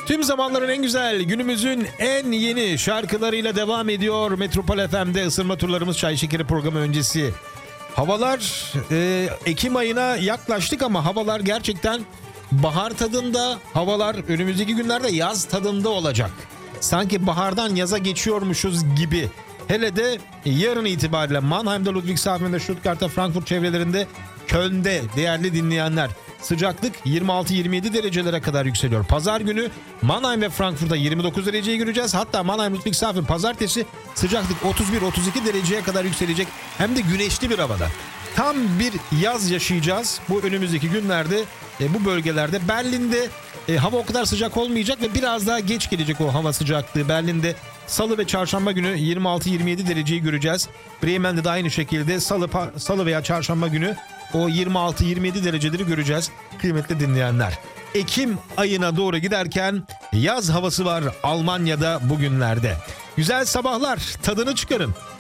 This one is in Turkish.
Tüm zamanların en güzel, günümüzün en yeni şarkılarıyla devam ediyor. Metropol FM'de ısırma turlarımız Çay Şekeri programı öncesi. Havalar Ekim ayına yaklaştık ama havalar gerçekten bahar tadında. Havalar önümüzdeki günlerde yaz tadında olacak. Sanki bahardan yaza geçiyormuşuz gibi. Hele de yarın itibariyle Mannheim'da, Ludwigshafen'de, Stuttgart'ta, Frankfurt çevrelerinde, Köln'de değerli dinleyenler, sıcaklık 26-27 derecelere kadar yükseliyor. Pazar günü Mannheim ve Frankfurt'ta 29 dereceyi göreceğiz. Hatta Mannheim, Ludwigshafen pazartesi sıcaklık 31-32 dereceye kadar yükselecek. Hem de güneşli bir havada. Tam bir yaz yaşayacağız bu önümüzdeki günlerde bu bölgelerde. Berlin'de hava o kadar sıcak olmayacak ve biraz daha geç gelecek o hava sıcaklığı. Berlin'de Salı ve Çarşamba günü 26-27 dereceyi göreceğiz. Bremen'de de aynı şekilde Salı veya Çarşamba günü o 26-27 dereceleri göreceğiz kıymetli dinleyenler. Ekim ayına doğru giderken yaz havası var Almanya'da bugünlerde. Güzel sabahlar, tadını çıkarın.